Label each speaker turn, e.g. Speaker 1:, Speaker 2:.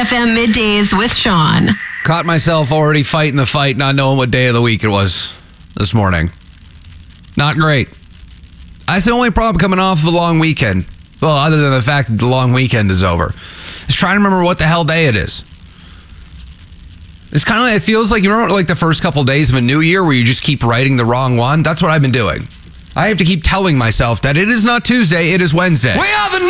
Speaker 1: FM Middays with Sean.
Speaker 2: Caught myself already fighting the fight, not knowing what day of the week it was this morning. Not great. That's the only problem coming off of a long weekend. Well, other than the fact that the long weekend is over. Just trying to remember what the hell day it is. It's kind of like, it feels like, you remember like the first couple days of a new year where you just keep writing the wrong one? That's what I've been doing. I have to keep telling myself that it is not Tuesday, it is Wednesday.
Speaker 3: We are the